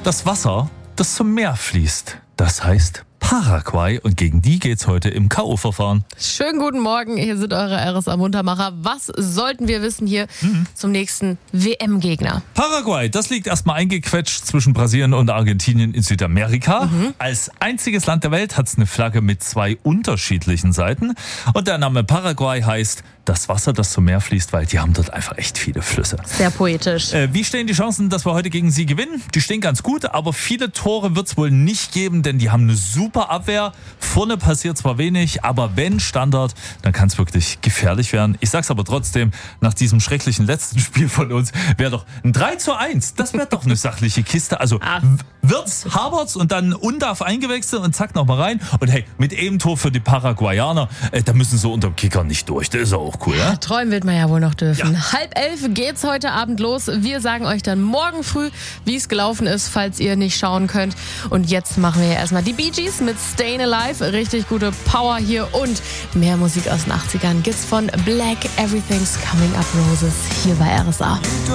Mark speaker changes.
Speaker 1: Das Wasser, das zum Meer fließt, das heißt Paraguay, und gegen die geht's heute im K.O.-Verfahren.
Speaker 2: Schönen guten Morgen, hier sind eure RSA-Muntermacher. Was sollten wir wissen hier zum nächsten WM-Gegner?
Speaker 1: Paraguay, das liegt erstmal eingequetscht zwischen Brasilien und Argentinien in Südamerika. Als einziges Land der Welt hat es eine Flagge mit 2 unterschiedlichen Seiten. Und der Name Paraguay heißt das Wasser, das zum Meer fließt, weil die haben dort einfach echt viele Flüsse.
Speaker 2: Sehr poetisch.
Speaker 1: Wie stehen die Chancen, dass wir heute gegen sie gewinnen? Die stehen ganz gut, aber viele Tore wird es wohl nicht geben, denn die haben eine super Abwehr. Vorne passiert zwar wenig, aber wenn Standard, dann kann es wirklich gefährlich werden. Ich sag's aber trotzdem, nach diesem schrecklichen letzten Spiel von uns, wäre doch ein 3:1. Das wäre doch eine sachliche Kiste. Also Wirtz, Havertz und dann Undav eingewechselt und zack nochmal rein. Und hey, mit einem Tor für die Paraguayaner, da müssen sie unterm Kicker nicht durch. Das ist auch cool, ja?
Speaker 2: Träumen wird man ja wohl noch dürfen.
Speaker 1: Ja.
Speaker 2: 10:30 geht's heute Abend los. Wir sagen euch dann morgen früh, wie es gelaufen ist, falls ihr nicht schauen könnt. Und jetzt machen wir ja erstmal die Bee Gees mit Stayin' Alive. Richtig gute Power hier und mehr Musik aus den 80ern gibt's von Black. Everything's Coming Up Roses hier bei RSA.